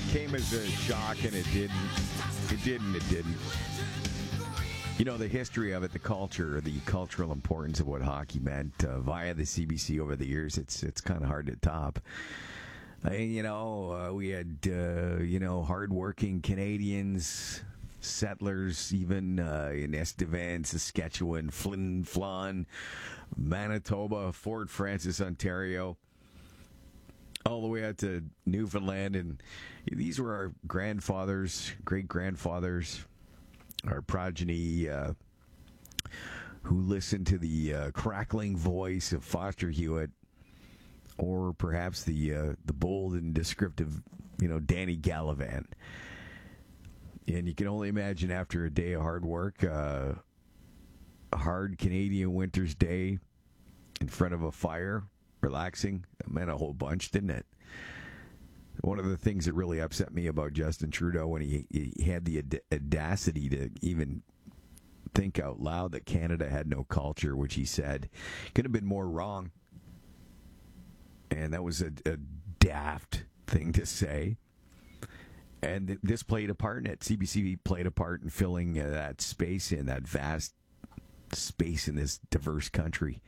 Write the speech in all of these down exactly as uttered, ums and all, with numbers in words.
came as a shock, and it didn't. It didn't. It didn't. You know, the history of it, the culture, the cultural importance of what hockey meant uh, via the C B C over the years, it's it's kind of hard to top. Uh, you know, uh, we had, uh, you know, hardworking Canadians, settlers, even uh, in Estevan, Saskatchewan, Flin Flon, Manitoba, Fort Francis, Ontario, all the way out to Newfoundland. And these were our grandfathers, great-grandfathers, our progeny, uh, who listened to the uh, crackling voice of Foster Hewitt, or perhaps the uh, the bold and descriptive, you know, Danny Gallivan. And you can only imagine after a day of hard work, uh, a hard Canadian winter's day in front of a fire, relaxing, that meant a whole bunch, didn't it? One of the things that really upset me about Justin Trudeau when he, he had the audacity to even think out loud that Canada had no culture, which he said could have been more wrong. And that was a, a daft thing to say. And this played a part in it. C B C played a part in filling uh, that space in, that vast space in this diverse country.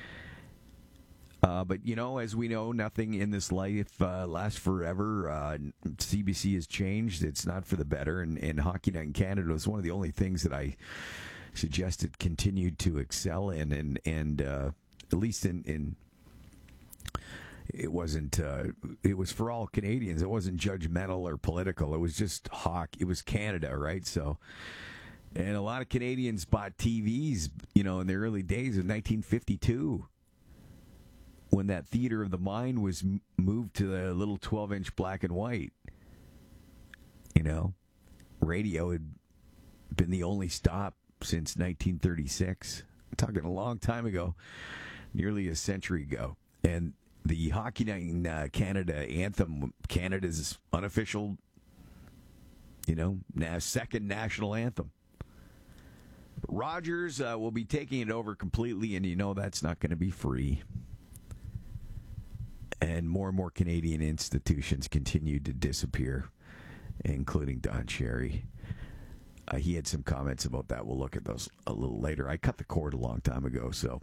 Uh, but, you know, as we know, nothing in this life uh, lasts forever. Uh, C B C has changed. It's not for the better. And, and Hockey Night in Canada was one of the only things that I suggested continued to excel in. And, and uh, at least in... in It wasn't, uh, it was for all Canadians. It wasn't judgmental or political. It was just hockey. It was Canada, right? So, and a lot of Canadians bought T Vs, you know, in the early days of nineteen fifty-two, when that theater of the mind was m- moved to the little twelve-inch black and white. You know, radio had been the only stop since nineteen thirty-six. I'm talking a long time ago, nearly a century ago. And the Hockey Night in uh, Canada anthem, Canada's unofficial, you know, na- second national anthem. Rogers uh, will be taking it over completely, and you know that's not going to be free. And more and more Canadian institutions continue to disappear, including Don Cherry. Uh, he had some comments about that. We'll look at those a little later. I cut the cord a long time ago, so...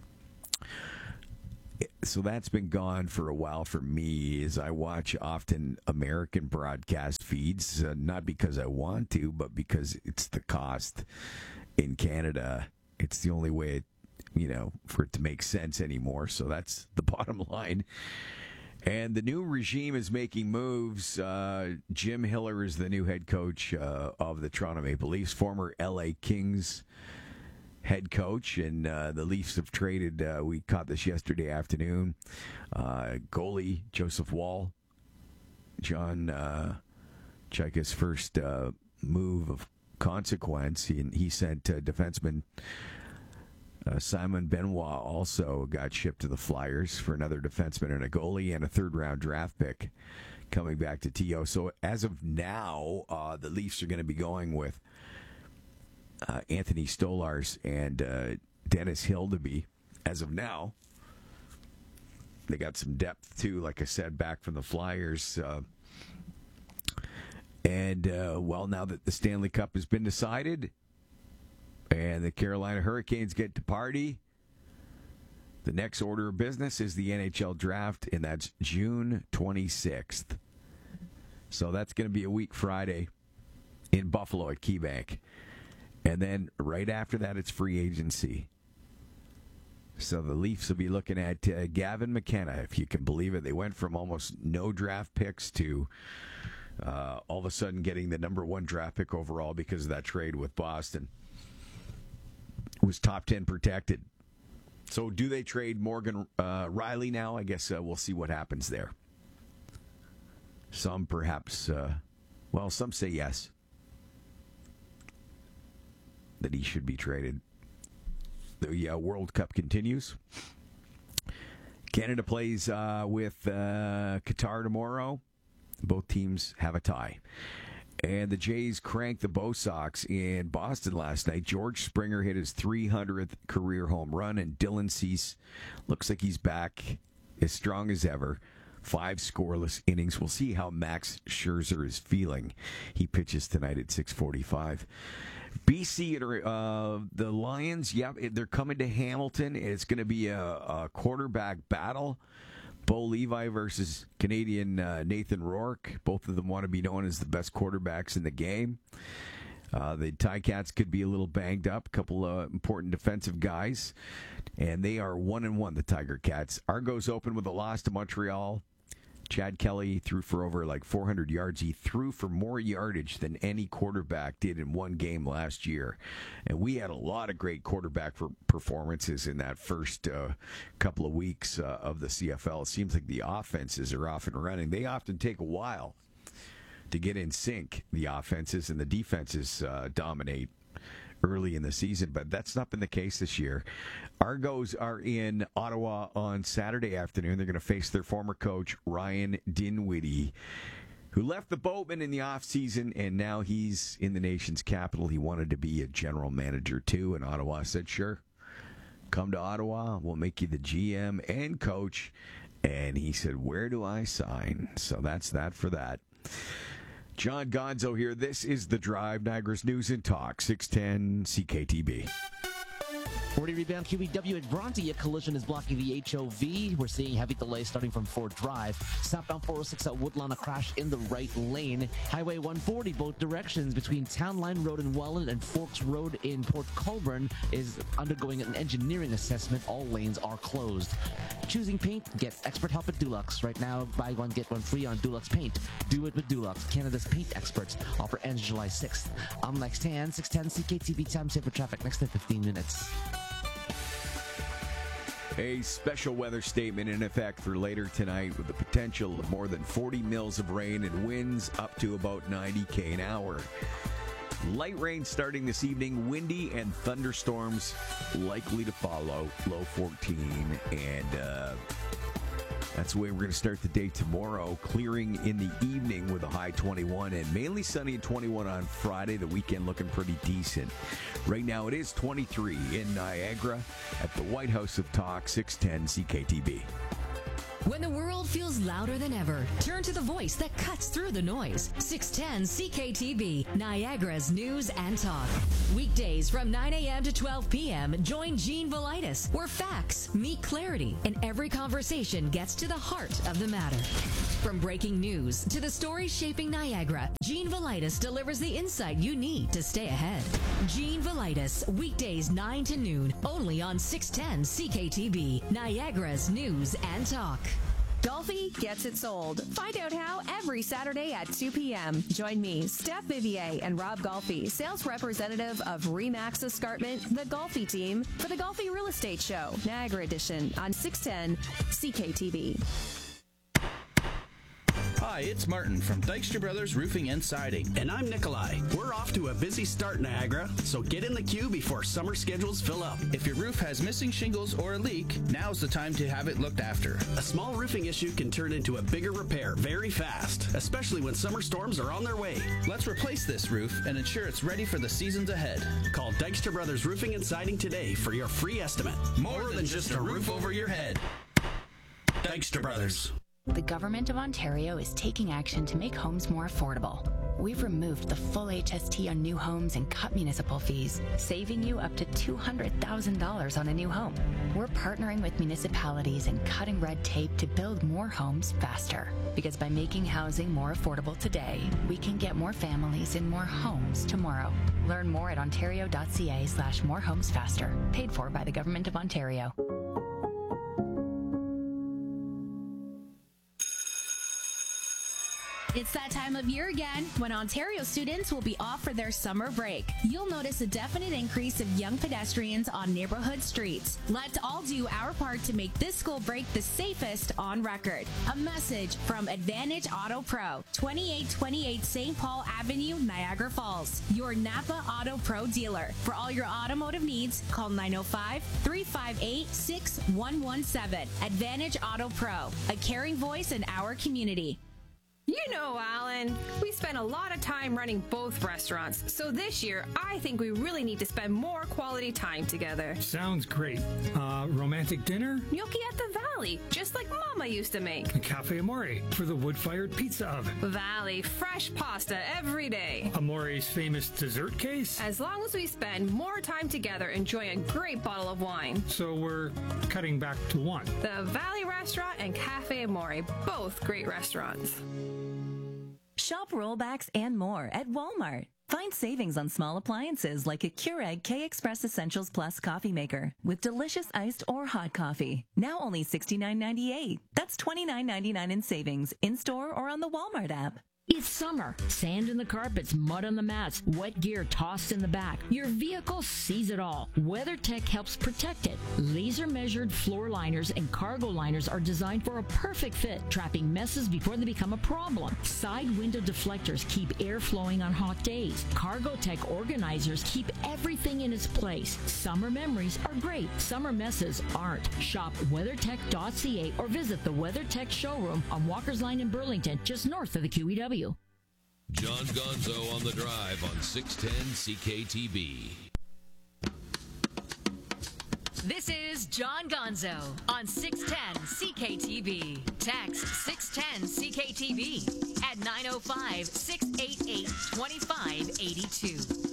So that's been gone for a while for me, as I watch often American broadcast feeds, uh, not because I want to, but because it's the cost in Canada. It's the only way, it, you know, for it to make sense anymore. So that's the bottom line. And the new regime is making moves. Uh, Jim Hiller is the new head coach uh, of the Toronto Maple Leafs, former L A Kings head coach, and uh, the Leafs have traded, uh, we caught this yesterday afternoon, uh, goalie Joseph Wall, John uh, Chaika's first uh, move of consequence. He, he sent uh, defenseman uh, Simon Benoit also got shipped to the Flyers for another defenseman and a goalie and a third-round draft pick coming back to T O. So as of now, uh, the Leafs are going to be going with Uh, Anthony Stolarz and uh, Dennis Hildeby. As of now, they got some depth too, like I said, back from the Flyers. Uh, and, uh, well, now that the Stanley Cup has been decided and the Carolina Hurricanes get to party, the next order of business is the N H L draft, and that's June twenty-sixth. So that's going to be a week Friday in Buffalo at KeyBank. And then right after that, it's free agency. So the Leafs will be looking at uh, Gavin McKenna, if you can believe it. They went from almost no draft picks to uh, all of a sudden getting the number one draft pick overall because of that trade with Boston. It was top ten protected. So do they trade Morgan uh, Riley now? I guess uh, we'll see what happens there. Some perhaps, uh, well, some say yes, that he should be traded. The uh, World Cup continues. Canada plays uh, with uh, Qatar tomorrow. Both teams have a tie. And the Jays cranked the Bo Sox in Boston last night. George Springer hit his three hundredth career home run, and Dylan Cease looks like he's back as strong as ever. five scoreless innings. We'll see how Max Scherzer is feeling. He pitches tonight at six forty-five. B C, uh, the Lions, yeah, they're coming to Hamilton. It's going to be a, a quarterback battle. Bo Levi versus Canadian uh, Nathan Rourke. Both of them want to be known as the best quarterbacks in the game. Uh, the Ticats could be a little banged up. A couple of important defensive guys. And they are one and one, the Tiger Cats. Argos open with a loss to Montreal. Chad Kelly threw for over like four hundred yards. He threw for more yardage than any quarterback did in one game last year. And we had a lot of great quarterback performances in that first uh, couple of weeks uh, of the C F L. It seems like the offenses are off and running. They often take a while to get in sync, the offenses, and the defenses uh, dominate early in the season, but that's not been the case this year. Argos are in Ottawa on Saturday afternoon. They're going to face their former coach, Ryan Dinwiddie, who left the Boatmen in the offseason, and now he's in the nation's capital. He wanted to be a general manager, too, and Ottawa said, sure, come to Ottawa. We'll make you the G M and coach. And he said, where do I sign? So that's that for that. John Gonzo here. This is The Drive, Niagara's News and Talk, six ten C K T B. forty rebound Q B W at Bronte. A collision is blocking the H O V. We're seeing heavy delays starting from Ford Drive. Southbound four oh six at Woodlawn, a crash in the right lane. Highway one forty, both directions between Town Line Road in Welland and Forks Road in Port Colborne is undergoing an engineering assessment. All lanes are closed. Choosing paint? Get expert help at Dulux. Right now, buy one, get one free on Dulux Paint. Do it with Dulux, Canada's paint experts. Offer ends July sixth. I'm Lex Tan, six ten C K T V time saver traffic next to fifteen minutes. A special weather statement in effect for later tonight with the potential of more than forty mils of rain and winds up to about ninety K an hour. Light rain starting this evening, windy and thunderstorms likely to follow, low fourteen. And uh, that's the way we're going to start the day tomorrow. Clearing in the evening with a high twenty-one and mainly sunny at twenty-one on Friday. The weekend looking pretty decent. Right now it is twenty-three in Niagara at the White House of Talk, six ten C K T B. When the world feels louder than ever, turn to the voice that cuts through the noise. six ten C K T B, Niagara's News and Talk. Weekdays from nine a.m. to twelve p.m., join Gene Velitis, where facts meet clarity and every conversation gets to the heart of the matter. From breaking news to the stories shaping Niagara, Gene Velitis delivers the insight you need to stay ahead. Gene Velitis, weekdays nine to noon, only on six ten C K T B, Niagara's News and Talk. Golfi gets it sold. Find out how every Saturday at two p.m. Join me, Steph Vivier, and Rob Golfi, sales representative of Remax Escarpment, the Golfi team, for the Golfi Real Estate Show, Niagara Edition, on six ten C K T V. Hi, it's Martin from Dykstra Brothers Roofing and Siding. And I'm Nikolai. We're off to a busy start, Niagara, so get in the queue before summer schedules fill up. If your roof has missing shingles or a leak, now's the time to have it looked after. A small roofing issue can turn into a bigger repair very fast, especially when summer storms are on their way. Let's replace this roof and ensure it's ready for the seasons ahead. Call Dykstra Brothers Roofing and Siding today for your free estimate. More, More than, than just a roof over your head. Dykstra Brothers. The Government of Ontario is taking action to make homes more affordable. We've removed the full H S T on new homes and cut municipal fees, saving you up to two hundred thousand dollars on a new home. We're partnering with municipalities and cutting red tape to build more homes faster. Because by making housing more affordable today, we can get more families in more homes tomorrow. Learn more at ontario.ca slash more homes faster. Paid for by the Government of Ontario. It's that time of year again when Ontario students will be off for their summer break. You'll notice a definite increase of young pedestrians on neighborhood streets. Let's all do our part to make this school break the safest on record. A message from Advantage Auto Pro, twenty-eight twenty-eight Saint Paul Avenue, Niagara Falls, your Napa Auto Pro dealer. For all your automotive needs, call nine oh five, three five eight, six one one seven. Advantage Auto Pro, a caring voice in our community. You know, Alan, we spend a lot of time running both restaurants, so this year I think we really need to spend more quality time together. Sounds great. Uh, romantic dinner? Gnocchi at the Valley, just like Mama used to make. A Cafe Amore for the wood-fired pizza oven. Valley, fresh pasta every day. Amore's famous dessert case? As long as we spend more time together enjoying a great bottle of wine. So we're cutting back to one. The Valley Restaurant and Cafe Amore, both great restaurants. Shop rollbacks and more at Walmart. Find savings on small appliances like a Keurig K-Express Essentials Plus coffee maker with delicious iced or hot coffee. Now only sixty-nine ninety-eight. That's twenty-nine ninety-nine in savings in-store or on the Walmart app. It's summer. Sand in the carpets, mud on the mats, wet gear tossed in the back. Your vehicle sees it all. WeatherTech helps protect it. Laser-measured floor liners and cargo liners are designed for a perfect fit, trapping messes before they become a problem. Side window deflectors keep air flowing on hot days. CargoTech organizers keep everything in its place. Summer memories are great. Summer messes aren't. Shop weathertech dot c a or visit the WeatherTech showroom on Walker's Line in Burlington, just north of the Q E W. John Gonzo on the Drive on six ten C K T B. This is John Gonzo on six ten C K T B. Text six ten C K T B at nine oh five, six eight eight, two five eight two.